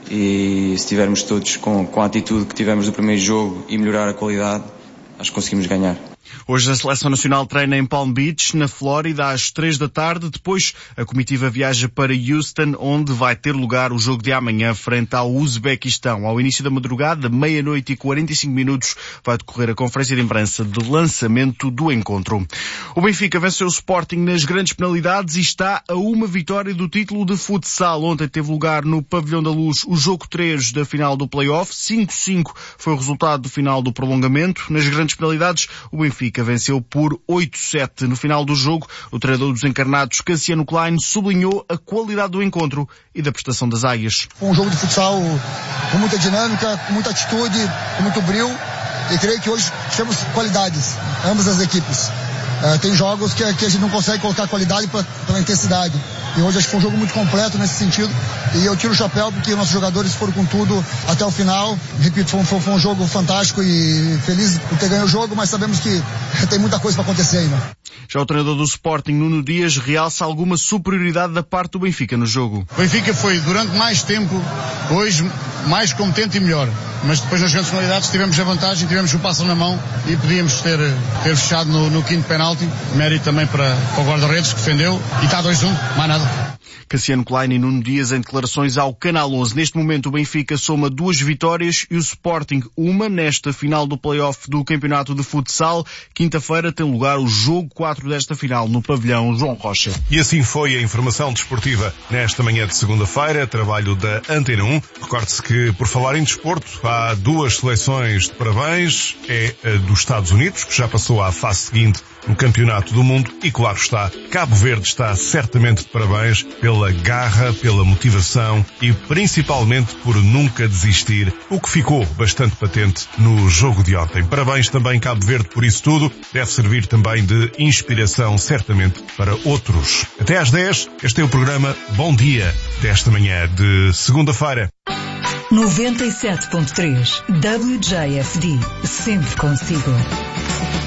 e se estivermos todos com a atitude que tivemos do primeiro jogo e melhorar a qualidade, acho que conseguimos ganhar. Hoje a Seleção Nacional treina em Palm Beach, na Flórida, às 3 da tarde. Depois a comitiva viaja para Houston, onde vai ter lugar o jogo de amanhã frente ao Uzbequistão. Ao início da madrugada, 00:45, vai decorrer a conferência de imprensa de lançamento do encontro. O Benfica venceu o Sporting nas grandes penalidades e está a uma vitória do título de futsal. Ontem teve lugar no Pavilhão da Luz o jogo 3 da final do play-off. 5-5 foi o resultado do final do prolongamento. Nas grandes penalidades, o Benfica venceu por 8-7. No final do jogo, o treinador dos encarnados, Cassiano Klein, sublinhou a qualidade do encontro e da prestação das águias. Um jogo de futsal com muita dinâmica, com muita atitude, com muito brilho, e creio que hoje temos qualidades, ambas as equipes. Tem jogos que a gente não consegue colocar qualidade pela intensidade. E hoje acho que foi um jogo muito completo nesse sentido. E eu tiro o chapéu porque nossos jogadores foram com tudo até o final. Repito, foi um jogo fantástico e feliz por ter ganho o jogo, mas sabemos que tem muita coisa para acontecer ainda. Já o treinador do Sporting, Nuno Dias, realça alguma superioridade da parte do Benfica no jogo. O Benfica foi durante mais tempo, hoje, mais competente e melhor. Mas depois nas grandes penalidades tivemos a vantagem, tivemos o passo na mão e podíamos ter fechado no quinto penalti. Mérito também para o guarda-redes que defendeu e está 2-1, mais nada. Cassiano Klein e Nuno Dias em declarações ao Canal 11. Neste momento o Benfica soma 2 vitórias e o Sporting uma nesta final do play-off do campeonato de futsal. Quinta-feira tem lugar o jogo 4 desta final no pavilhão João Rocha. E assim foi a informação desportiva nesta manhã de segunda-feira, trabalho da Antena 1. Recorde-se que, por falar em desporto, há 2 seleções de parabéns. É a dos Estados Unidos, que já passou à fase seguinte no Campeonato do Mundo, e claro está, Cabo Verde está certamente de parabéns pela garra, pela motivação e principalmente por nunca desistir, o que ficou bastante patente no jogo de ontem. Parabéns também Cabo Verde por isso tudo, deve servir também de inspiração certamente para outros. Até às 10, este é o programa Bom Dia desta manhã de segunda-feira. 97.3 WJFD, sempre consigo.